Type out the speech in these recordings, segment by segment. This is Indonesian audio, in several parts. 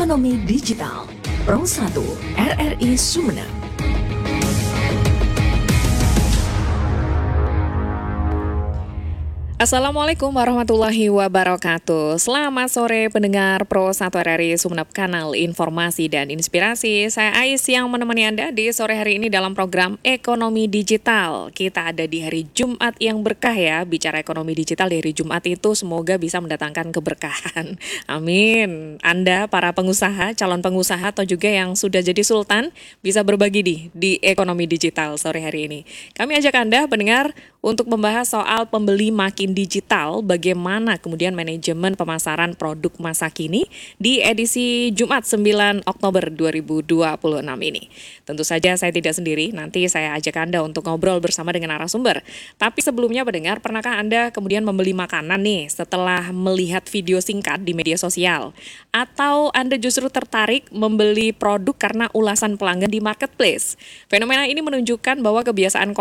Ekonomi Digital Pro 1 RRI Sumeneb. Assalamualaikum warahmatullahi wabarakatuh. Selamat sore pendengar Pro 1 RRI Sumeneb, kanal informasi dan inspirasi. Saya Ais yang menemani Anda di sore hari ini dalam program Ekonomi Digital. Kita ada di hari Jumat yang berkah ya. Bicara ekonomi digital di hari Jumat itu semoga bisa mendatangkan keberkahan. Amin. Anda para pengusaha, calon pengusaha atau juga yang sudah jadi sultan bisa berbagi di ekonomi digital sore hari ini. Kami ajak Anda pendengar untuk membahas soal pembeli makin digital, bagaimana kemudian manajemen pemasaran produk masa kini di edisi Jumat 9 Oktober 2026 ini. Tentu saja saya tidak sendiri, nanti saya ajak Anda untuk ngobrol bersama dengan narasumber. Tapi sebelumnya pendengar, pernahkah Anda kemudian membeli makanan nih setelah melihat video singkat di media sosial? Atau Anda justru tertarik membeli produk karena ulasan pelanggan di marketplace? Fenomena ini menunjukkan bahwa kebiasaan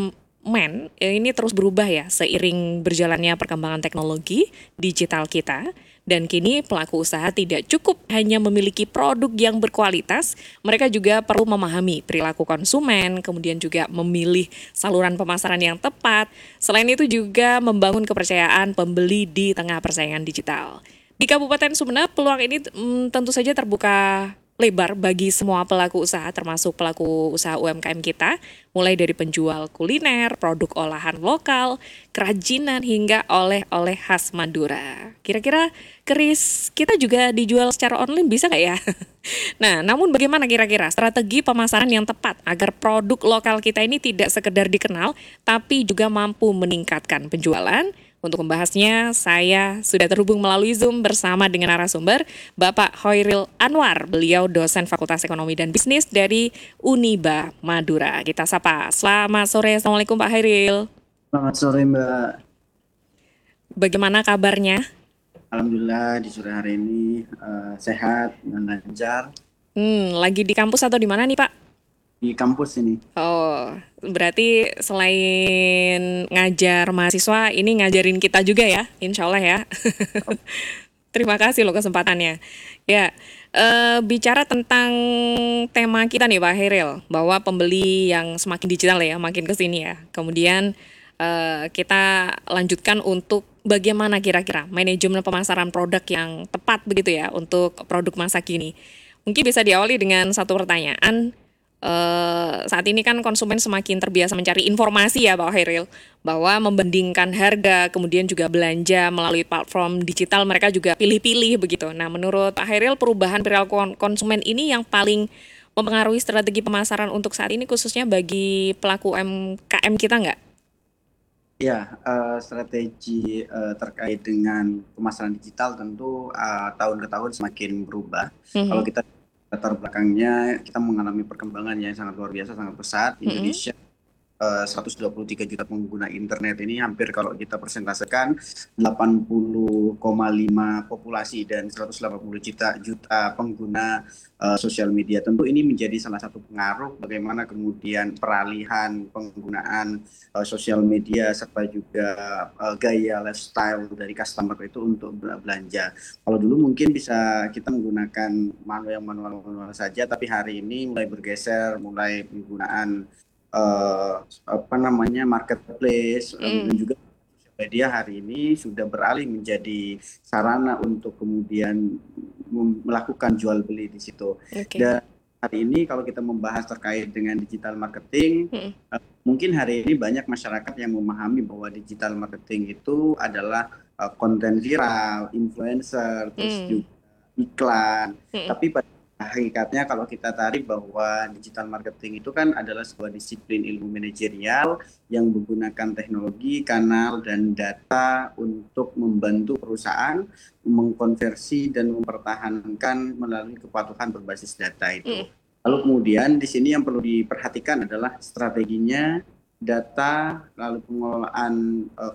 ini terus berubah ya seiring berjalannya perkembangan teknologi digital kita, dan kini pelaku usaha tidak cukup hanya memiliki produk yang berkualitas, mereka juga perlu memahami perilaku konsumen, kemudian juga memilih saluran pemasaran yang tepat. Selain itu juga membangun kepercayaan pembeli di tengah persaingan digital. Di Kabupaten Sumeneb, peluang ini tentu saja terbuka lebar bagi semua pelaku usaha, termasuk pelaku usaha UMKM kita, mulai dari penjual kuliner, produk olahan lokal, kerajinan, hingga oleh-oleh khas Madura. Kira-kira keris kita juga dijual secara online bisa nggak ya? Nah, namun bagaimana kira-kira strategi pemasaran yang tepat agar produk lokal kita ini tidak sekedar dikenal, tapi juga mampu meningkatkan penjualan? Untuk membahasnya, saya sudah terhubung melalui Zoom bersama dengan narasumber, Bapak Hoiril Anwar. Beliau dosen Fakultas Ekonomi dan Bisnis dari Uniba Madura. Kita sapa. Selamat sore, Assalamualaikum Pak Hoiril. Selamat sore Mbak. Bagaimana kabarnya? Alhamdulillah di sore hari ini sehat dan lancar. Lagi di kampus atau di mana nih Pak? Di kampus ini. Oh, berarti selain ngajar mahasiswa, ini ngajarin kita juga ya, insya Allah ya. Terima kasih loh kesempatannya. Ya, bicara tentang tema kita nih Pak Heril, bahwa pembeli yang semakin digital ya, makin kesini ya. Kemudian kita lanjutkan untuk bagaimana kira-kira manajemen pemasaran produk yang tepat begitu ya untuk produk masa kini. Mungkin bisa diawali dengan satu pertanyaan. Saat ini kan konsumen semakin terbiasa mencari informasi ya Pak Hairil, bahwa membandingkan harga, kemudian juga belanja melalui platform digital, mereka juga pilih-pilih begitu. Nah, menurut Pak Hairil, perubahan perilaku konsumen ini yang paling mempengaruhi strategi pemasaran untuk saat ini, khususnya bagi pelaku UMKM kita nggak? Ya, strategi terkait dengan pemasaran digital tentu tahun ke tahun semakin berubah. Kalau kita latar belakangnya, kita mengalami perkembangan yang sangat luar biasa, sangat pesat. Indonesia 123 juta pengguna internet ini, hampir kalau kita persentasekan 80,5 populasi dan 180 juta pengguna sosial media. Tentu ini menjadi salah satu pengaruh bagaimana kemudian peralihan penggunaan sosial media serta juga gaya lifestyle dari customer itu untuk belanja. Kalau dulu mungkin bisa kita menggunakan manual saja, tapi hari ini mulai bergeser, mulai penggunaan marketplace, dan juga sosial media hari ini sudah beralih menjadi sarana untuk kemudian melakukan jual beli di situ. Dan hari ini kalau kita membahas terkait dengan digital marketing, mungkin hari ini banyak masyarakat yang memahami bahwa digital marketing itu adalah konten viral, influencer, terus juga iklan. Tapi pada hakikatnya kalau kita tarik bahwa digital marketing itu kan adalah sebuah disiplin ilmu manajerial yang menggunakan teknologi, kanal, dan data untuk membantu perusahaan mengkonversi dan mempertahankan melalui kepatuhan berbasis data itu. Lalu kemudian di sini yang perlu diperhatikan adalah strateginya, data, lalu pengelolaan